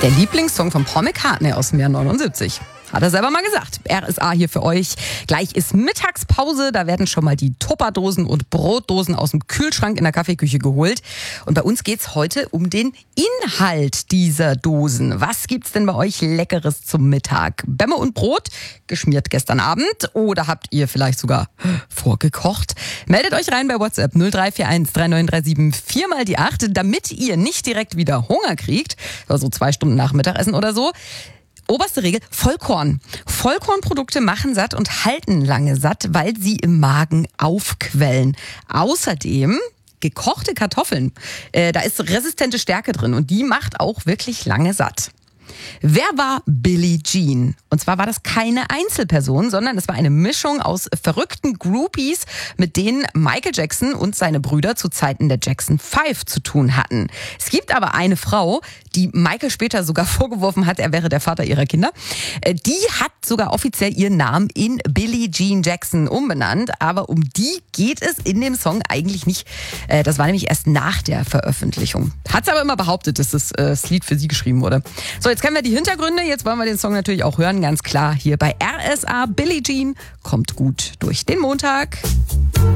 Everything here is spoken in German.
Der Lieblingssong von Paul McCartney aus dem Jahr 79. Hat er selber mal gesagt. RSA hier für euch. Gleich ist Mittagspause. Da werden schon mal die Tupperdosen und Brotdosen aus dem Kühlschrank in der Kaffeeküche geholt. Und bei uns geht's heute um den Inhalt dieser Dosen. Was gibt's denn bei euch Leckeres zum Mittag? Bämme und Brot? Geschmiert gestern Abend? Oder habt ihr vielleicht sogar vorgekocht? Meldet euch rein bei WhatsApp 0341 3937 4 mal die 8, damit ihr nicht direkt wieder Hunger kriegt. Also 2 Stunden nach Mittagessen oder so. Oberste Regel, Vollkorn. Vollkornprodukte machen satt und halten lange satt, weil sie im Magen aufquellen. Außerdem gekochte Kartoffeln. Da ist resistente Stärke drin und die macht auch wirklich lange satt. Wer war Billie Jean? Und zwar war das keine Einzelperson, sondern es war eine Mischung aus verrückten Groupies, mit denen Michael Jackson und seine Brüder zu Zeiten der Jackson 5 zu tun hatten. Es gibt aber eine Frau, die Michael später sogar vorgeworfen hat, er wäre der Vater ihrer Kinder. Die hat sogar offiziell ihren Namen in Billie Jean Jackson umbenannt, aber um die geht es in dem Song eigentlich nicht. Das war nämlich erst nach der Veröffentlichung. Hat es aber immer behauptet, dass das Lied für sie geschrieben wurde. So, jetzt kennen wir die Hintergründe, jetzt wollen wir den Song natürlich auch hören, ganz klar hier bei RSA. Billie Jean kommt gut durch den Montag.